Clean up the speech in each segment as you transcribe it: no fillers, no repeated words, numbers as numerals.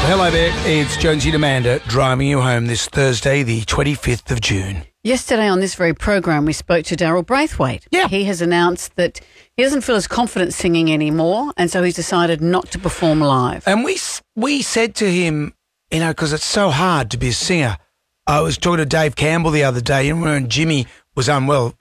Hello there, it's Jonesy and Amanda driving you home this Thursday, the 25th of June. Yesterday on this very program, we spoke to Daryl Braithwaite. Yeah. He has announced that he doesn't feel as confident singing anymore, and so he's decided not to perform live. And we said to him, you know, because it's so hard to be a singer. I was talking to Dave Campbell the other day, and when Jimmy was unwell,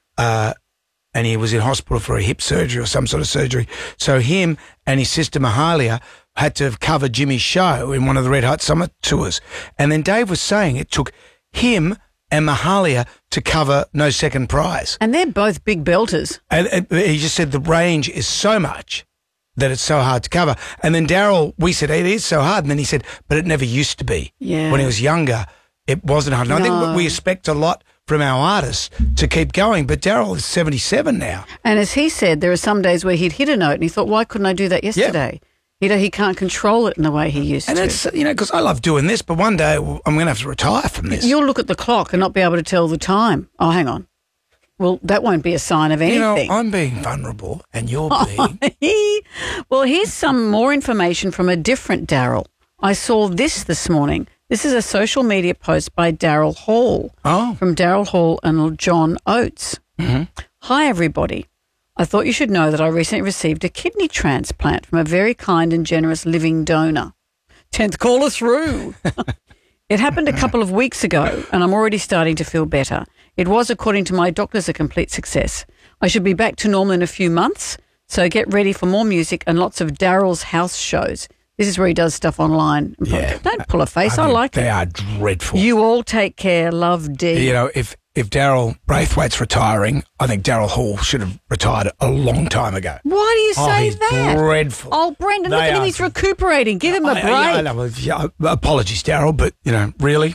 and he was in hospital for a hip surgery or some sort of surgery. So him and his sister Mahalia had to cover Jimmy's show in one of the Red Hot Summer tours. And then Dave was saying it took him and Mahalia to cover No Second Prize. And they're both big belters. And he just said the range is so much that it's so hard to cover. And then Daryl, we said, it is so hard. And then he said, but it never used to be. Yeah. When he was younger, it wasn't hard. And I think we expect a lot from our artists to keep going, but Daryl is 77 now. And as he said, there are some days where he'd hit a note and he thought, why couldn't I do that yesterday? He can't control it in the way he used to. And it's, you know, because I love doing this, but one day I'm going to have to retire from this. You'll look at the clock and not be able to tell the time. Oh, hang on. Well, that won't be a sign of anything. You know, I'm being vulnerable and you're being... Well, here's some more information from a different Daryl. I saw this morning. This is a social media post by Daryl Hall. Oh. From Daryl Hall and John Oates. Mm-hmm. Hi, everybody. I thought you should know that I recently received a kidney transplant from a very kind and generous living donor. 10th caller through. It happened a couple of weeks ago and I'm already starting to feel better. It was, according to my doctors, a complete success. I should be back to normal in a few months, so get ready for more music and lots of Daryl's house shows. This is where he does stuff online. Yeah. Don't pull a face. I like it. They are dreadful. You all take care. Love, D. You know, if Daryl Braithwaite's retiring, I think Daryl Hall should have retired a long time ago. Why do you say he's that? Dreadful. Oh, Brendan, look at him. He's recuperating. Give him a break. I know. Apologies, Daryl, but, you know, really?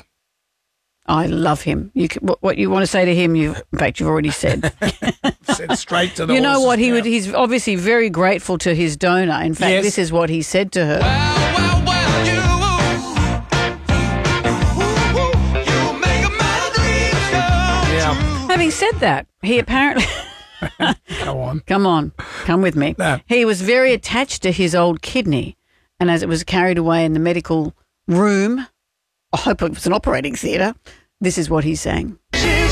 I love him. What you want to say to him, in fact, you've already said. Said straight to the You know what? horse's mouth. He's obviously very grateful to his donor. In fact, Yes. This is what he said to her. Having said that, he apparently... Go on. Come with me. No. He was very attached to his old kidney, and as it was carried away in the medical room, I hope it was an operating theatre, this is what he sang. She's